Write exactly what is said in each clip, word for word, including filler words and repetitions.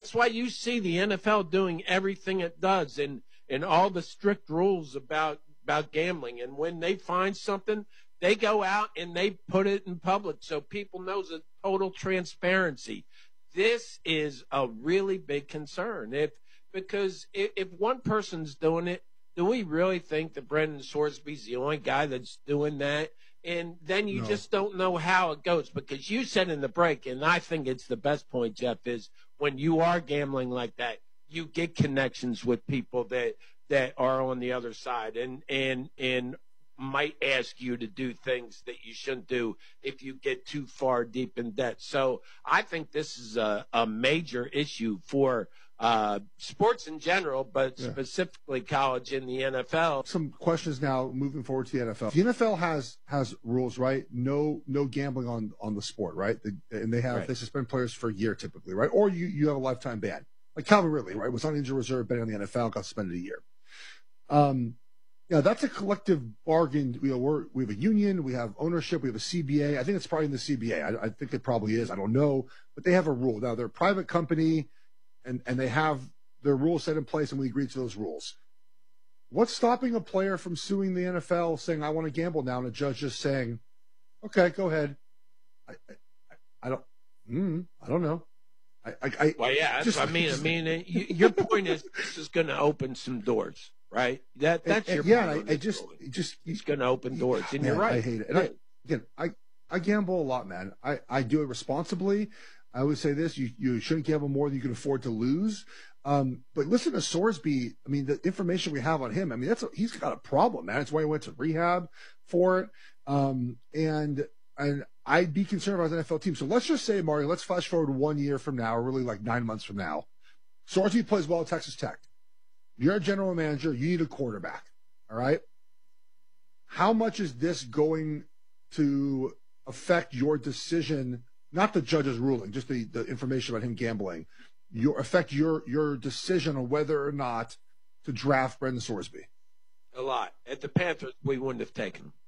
That's why you see the N F L doing everything it does and, and all the strict rules about, about gambling. And when they find something, they go out and they put it in public so people know the total transparency. This is a really big concern. If because if, if one person's doing it, do we really think that Brendan Sorsby's the only guy that's doing that? And then you No. just don't know how it goes, because you said in the break, and I think it's the best point, Jeff, is when you are gambling like that, you get connections with people that that are on the other side and and and might ask you to do things that you shouldn't do if you get too far deep in debt. So I think this is a, a major issue for uh, sports in general, but Yeah. specifically college and the N F L. Some questions now moving forward to the N F L. The N F L has has rules, right? No no gambling on on the sport, right? The, and they have Right. they suspend players for a year typically, right? Or you you have a lifetime ban. Like Calvin Ridley, right? Was on injured reserve, betting on the N F L, got suspended a year. Um, yeah, that's a collective bargain. We we're, we have a union, we have ownership, we have a C B A. I think it's probably in the C B A. I, I think it probably is. I don't know, but they have a rule. Now they're a private company, and and they have their rules set in place, and we agree to those rules. What's stopping a player from suing the N F L, saying I want to gamble now, and a judge just saying, okay, go ahead? I I, I don't. Mm, I don't know. I, I, I Well, yeah, that's just, what I mean. I mean, uh, you, your point is this is going to open some doors, right? That that's and, your and, yeah. point I, on I this just ruling. it just It's going to open doors, and man, you're right. I hate it. And Yeah. I, again, I I gamble a lot, man. I, I do it responsibly. I would say this: you you shouldn't gamble more than you can afford to lose. Um, but listen to Sorsby. I mean, the information we have on him. I mean, that's a, he's got a problem, man. That's why he went to rehab for it. Um, and and I'd be concerned about the N F L team. So let's just say, Mario, let's flash forward one year from now, or really like nine months from now. Sorsby plays well at Texas Tech. You're a general manager. You need a quarterback. All right. How much is this going to affect your decision? Not the judge's ruling, just the, the information about him gambling. Your affect your your decision on whether or not to draft Brendan Sorsby. A lot. At the Panthers, we wouldn't have taken him.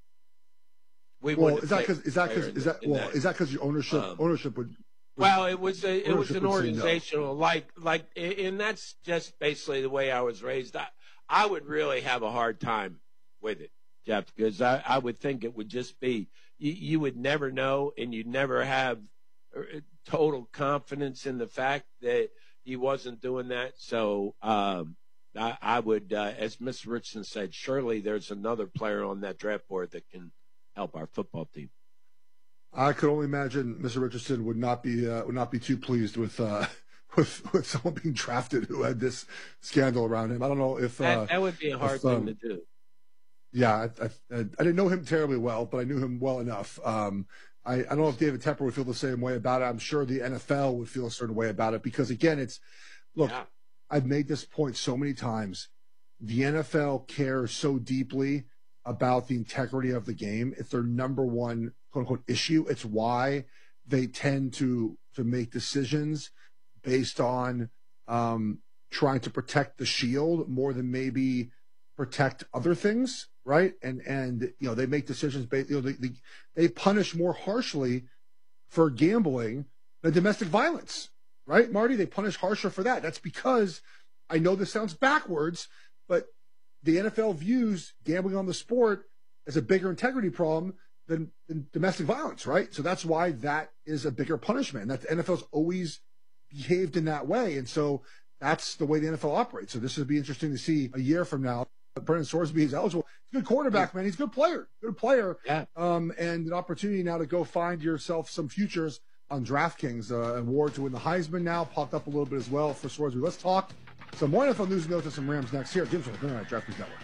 We Well, wouldn't is have that because taken is that a because player is that in well is that because your ownership Um, ownership would, would Well, it was a, it was ownership an would say no. organizational like like, and that's just basically the way I was raised. I, I would really have a hard time with it, Jeff, because I, I would think it would just be you, you would never know, and you'd never have uh, total confidence in the fact that he wasn't doing that. So um, I, I would, uh, as Mister Richardson said, surely there's another player on that draft board that can help our football team. I could only imagine Mister Richardson would not be uh, would not be too pleased with uh, with with someone being drafted who had this scandal around him. I don't know if uh, That, that would be a hard if, thing um, to do. Yeah, I, I, I didn't know him terribly well, but I knew him well enough. Um, I, I don't know if David Tepper would feel the same way about it. I'm sure the N F L would feel a certain way about it because, again, it's look. Yeah. I've made this point so many times. The N F L cares so deeply about the integrity of the game. It's their number one quote unquote issue. It's why they tend to to make decisions based on um, trying to protect the shield more than maybe protect other things, right? And and you know they make decisions based. You know they they, they punish more harshly for gambling than domestic violence, right, Marty? They punish harsher for that. That's because I know this sounds backwards, but the N F L views gambling on the sport as a bigger integrity problem than, than domestic violence, right? So that's why that is a bigger punishment. That the N F L's always behaved in that way, and so that's the way the N F L operates. So this would be interesting to see a year from now. Brendan Sorsby is eligible. He's a good quarterback, man. He's a good player, good player. Yeah. Um, and an opportunity now to go find yourself some futures on DraftKings. Uh, award to win the Heisman now popped up a little bit as well for Sorsby. Let's talk some more N F L news and notes and some Rams next here. Jim's on the DraftKings Network.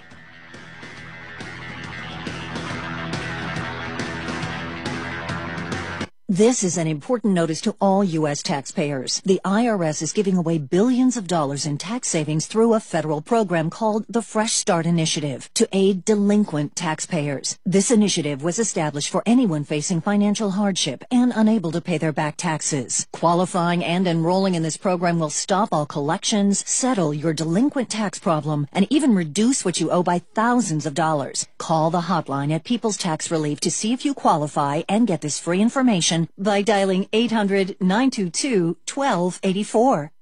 This is an important notice to all U S taxpayers. The I R S is giving away billions of dollars in tax savings through a federal program called the Fresh Start Initiative to aid delinquent taxpayers. This initiative was established for anyone facing financial hardship and unable to pay their back taxes. Qualifying and enrolling in this program will stop all collections, settle your delinquent tax problem, and even reduce what you owe by thousands of dollars. Call the hotline at People's Tax Relief to see if you qualify and get this free information by dialing eight hundred, nine two two, one two eight four.